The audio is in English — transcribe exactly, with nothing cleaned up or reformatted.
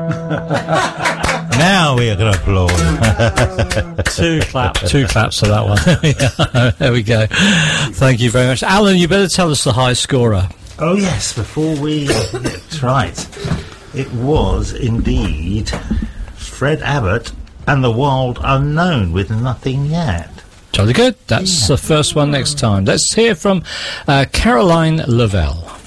Now we are going to applaud. two claps, two claps for that one. There we go. Thank you very much. Alan, you better tell us the high scorer. Oh, yes, before we... That's right. It was indeed Fred Abbott and the Wild Unknown with Nothing Yet. Jolly good. That's yeah. the first one next time. Let's hear from uh, Caroline Lavelle.